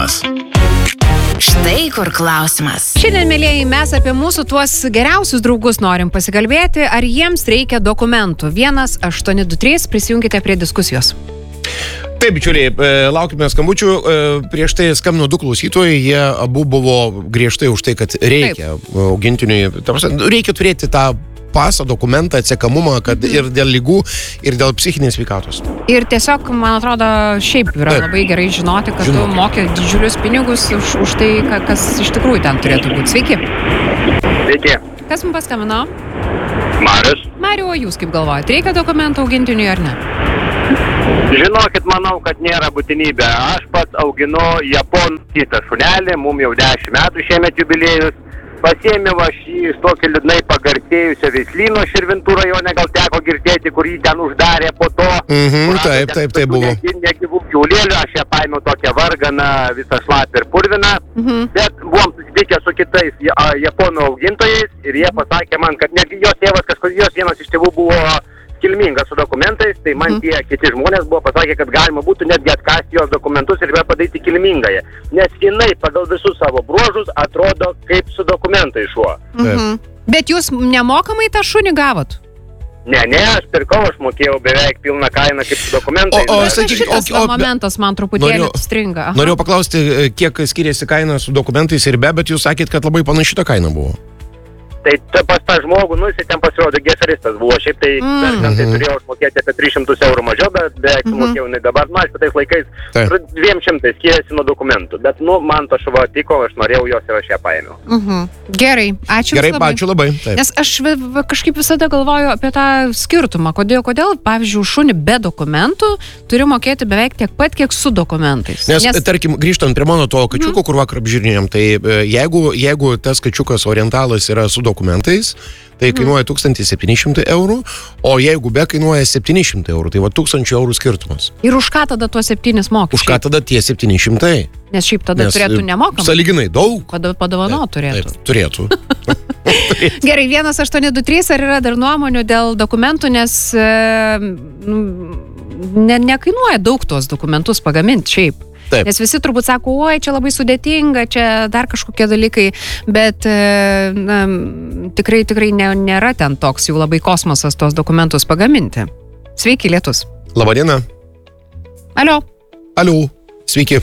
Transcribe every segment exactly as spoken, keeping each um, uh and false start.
Štai kur klausimas. Šiandien, mėlieji, mes apie mūsų tuos geriausius draugus norim pasikalbėti, ar jiems reikia dokumentų. vienas aštuoni du trys, prisijunkite prie diskusijos. Taip, bičiuliai, laukime skambučių. Prieš tai skambino du klausytojai, jie abu buvo griežtai už tai, kad reikia augintiniui, reikia turėti tą pasą, dokumentą, atsekamumą, kad mhm. ir dėl lygų, ir dėl psichinės sveikatos. Ir tiesiog, man atrodo, šiaip yra Taip. labai gerai žinoti, kad žinoti. tu mokė didžiulius pinigus už, už tai, kas iš tikrųjų ten turėtų būti. Sveiki. Sveiki. Kas mums paskambino? Marius. Mariu, o jūs kaip galvojate, reikia dokumentų augintiniui ar ne? Žinokit, manau, kad nėra būtinybė. Aš pats auginu japonų kitą šunelį, mum jau dešimt metų šiemet jubiliejus. Pasėmiau aš jį iš tokį liūdnai pagarsėjusio Veislyno Širvintų rajone, gal teko girdėti, kur jį ten uždarė po to. Mhm, taip, taip, tai buvo. Negyvų gyvulėlių, aš ją paėmiau tokią varganą, visą šlapį ir purviną, mhm. bet buvom susitikę su kitais japonų augintojais ir jie pasakė man, kad netgi jos tėvas, kažkas jos vienas iš tėvų buvo kilmingas su dokumentais, tai man tie kiti žmonės buvo pasakę, kad galima būtų netgi atkasti jos dokumentus ir vėl padaryti kilmingąją. Nes jinai pagal visus savo bruožus atrodo kaip su dokumentai šuo. Mhm. Bet jūs nemokamai tą šunį gavot? Ne, ne, aš pirkau, aš mokėjau beveik pilną kainą kaip su dokumentais. O, o, bet... sakyk, šitas o, o, momentas man truputėlį norėjau, stringa. Aha. Norėjau paklausti, kiek skiriasi kaina su dokumentais ir be, bet jūs sakėt, kad labai panaši ta kaina buvo. Tai pas tą žmogų, nu, jis ten pasirodė gesaristas buvo, šiaip tai, mm. dar, tai turėjau mokėti apie tris šimtus eurų mažiau, bet beveik mm -hmm. mokėjau ne dabar, nu, aišku, tais laikais dviem šimtais skiriasi nuo dokumentų, bet, nu, man to šuva tiko, aš norėjau jos ir aš ją paėmiau. Mm -hmm. Gerai, ačiū Gerai, labai. ačiū labai. Taip. Nes aš kažkaip visada galvoju apie tą skirtumą, kodėl, kodėl pavyzdžiui, šunį be dokumentų turi mokėti beveik tiek pat, kiek su dokumentais. Nes, Nes... tarkim, grįžtant prie mano to kačiuko, mm. kur vakar apžiūrinėjom, tai jeigu, jeigu tas kačiukas orientalas yra su dokumentais, tai kainuoja tūkstantis septyni šimtai eurų, o jeigu be kainuoja septyni šimtai eurų, tai va tūkstančio eurų skirtumas. Ir už ką tada tuos septynis moki? Už ką tada tie septyni šimtai? Nes šiaip tada Nes turėtų nemokamai. Sąlyginai daug. Padovano turėtų. Taip, turėtų. Gerai, vienas aštuoni du trys, ar yra dar nuomonių dėl dokumentų, nes e, ne, nekainuoja daug tuos dokumentus pagaminti šiaip. Taip. Nes visi turbūt sako, oi, čia labai sudėtinga, čia dar kažkokie dalykai, bet na, tikrai, tikrai ne, nėra ten toks jau labai kosmosas tuos dokumentus pagaminti. Sveiki, Lietus. Labadiena. Alio. Alio. Sveiki.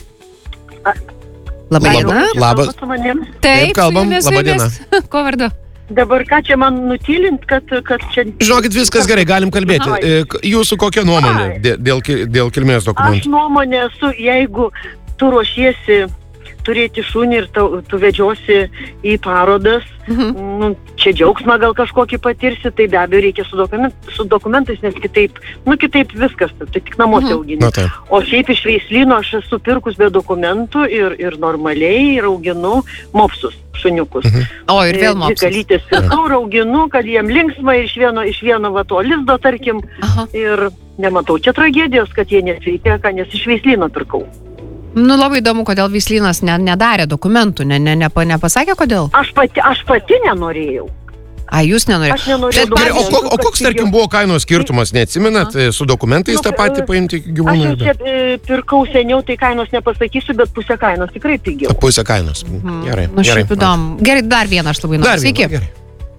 Labadiena. Labas. Taip, kalbam. Labadiena. Ko vardu? Dabar ką čia man nutilint, kad, kad čia... Žinokit, viskas gerai, galim kalbėti. Aha. Jūsų kokia nuomonė dėl, dėl, dėl kilmės dokumentų? Aš nuomonė esu, jeigu tu ruošiesi turėti šunį ir tu, tu vedžiosi į parodas, mhm. nu, čia džiaugsmą gal kažkokį patirsi, tai be abejo reikia su, dokument, su dokumentais, nes kitaip, nu kitaip viskas, tai tik namuose mhm. augini. Na, o šiaip iš Veislyno aš esu pirkus be dokumentų ir, ir normaliai ir auginu mopsus. Šuniukus. Mhm. O, ir vėl mopsus. Kalytės pirkau, auginu, kad jiem linksma iš vieno, iš vieno va to lizdo, tarkim. Aha. Ir nematau čia tragedijos, kad jie nesveikia, ką nes iš Veislyno pirkau. Nu, labai įdomu, kodėl Veislynas ne, nedarė dokumentų, ne, ne, ne, nepasakė, kodėl? Aš pati, aš pati nenorėjau. A, jūs nenorėjau. Aš nenorėjau. Bet, o, o, o koks, tarkim, buvo kainos skirtumas, neatsimenat, su dokumentais nu, tą patį paimti gyvūną? Aš čia e, pirkau seniau, tai kainos nepasakysiu, bet pusę kainos tikrai pigiau. Pusę kainos. Mhm. Gerai. Nu, gerai. Šiaip įdomu. Gerai, dar vieną aš labai noriu. Sveiki. Gerai.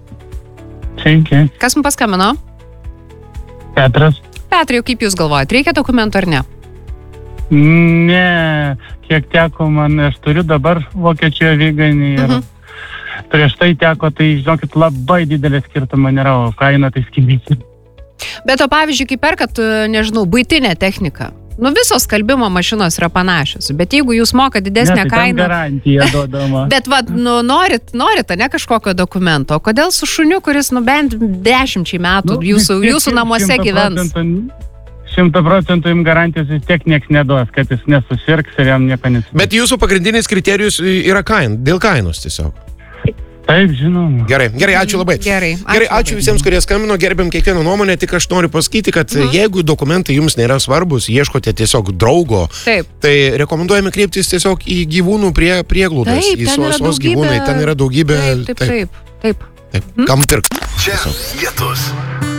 Sveiki. Kas mums paskambino? Petras. Petrai, kaip jūs galvojate, reikia dokumentų ar ne? Ne, kiek teko man, aš turiu dabar Vokietijoje vyganį ir uh-huh. prieš tai teko, tai žinokit, labai didelė skirtumą nėra, o kaina tai skiriasi. Bet o pavyzdžiui, kai perkat, nežinau, buitinę techniką, nu visos skalbimo mašinos yra panašios, bet jeigu jūs mokat didesnę ne, tai kainą... garantija duodama. Bet va, nu, norit, norit, ne kažkokio dokumento, o kodėl su šuniu, kuris, nu, bent dešimčiai metų nu, jūsų, jūsų namuose gyvens? Šimta procentų jums garantijos vis tiek nieks neduos, kad jis nesusirgs ir jam nieko nesirgs. Bet jūsų pagrindinis kriterijus yra kaina, dėl kainos tiesiog. Taip, žinoma. Gerai, gerai, ačiū labai. Gerai, ačiū, gerai, ačiū labai. Visiems, kurie skambino, gerbiam kiekvieną nuomonę, tik aš noriu pasakyti, kad mhm. jeigu dokumentai jums nėra svarbus, ieškote tiesiog draugo, taip. Tai rekomenduojame kreiptis tiesiog į gyvūnų prie, prieglaudas, taip, į sos, sos gyvūnai, ten yra daugybė... Taip, taip, taip. taip. taip. taip. Mhm. Kam pirk? Čia Lietus.